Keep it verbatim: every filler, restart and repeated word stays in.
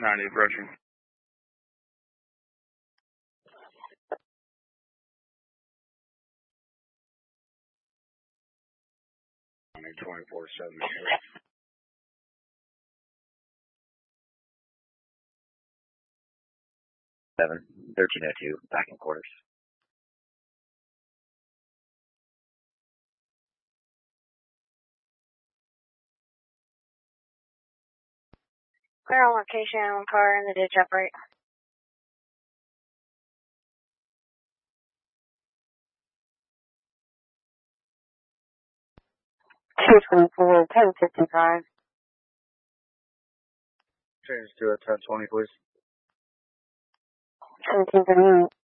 ninety approaching. twenty-four seven. Seven, thirteen oh two, back in quarters. Clear on location, car in the ditch upright. two twenty-four, ten fifty-five. Change to a ten twenty, please. seventeen thirty-eight.